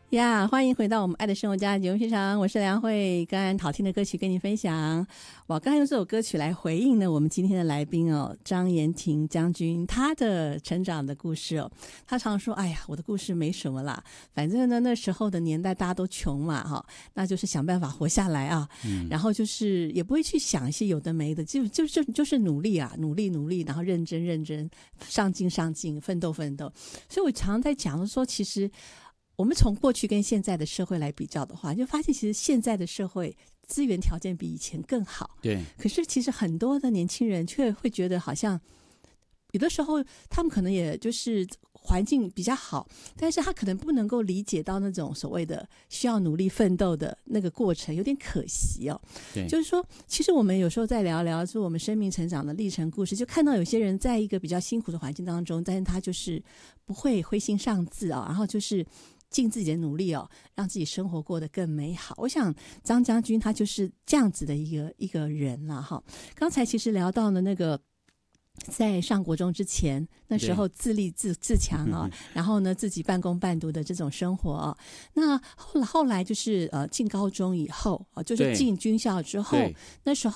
呀，欢迎回到我们爱的生活家节目现场，我是梁慧，刚刚好听的歌曲跟你分享。我刚刚用这首歌曲来回应呢我们今天的来宾哦，张延廷将军他的成长的故事哦。他常说，哎呀，我的故事没什么啦，反正呢那时候的年代大家都穷嘛哈，那就是想办法活下来啊，然后就是也不会去想一些有的没的，就是努力啊，努力，然后认真上进，奋斗。所以我常常在讲说，其实我们从过去跟现在的社会来比较的话，就发现其实现在的社会资源条件比以前更好。 对， 可是其实很多的年轻人却会觉得好像有的时候他们可能也就是环境比较好，但是他可能不能够理解到那种所谓的需要努力奋斗的那个过程，有点可惜哦。 对， 就是说其实我们有时候在聊说我们生命成长的历程故事，就看到有些人在一个比较辛苦的环境当中，但是他就是不会灰心丧志啊，然后就是尽自己的努力哦，让自己生活过得更美好。我想张将军他就是这样子的一个人啦哈。刚才其实聊到了那个在上国中之前，那时候自立自强啊，然后呢自己半工半读的这种生活啊。那后来就是进高中以后啊，就是进军校之后，那时候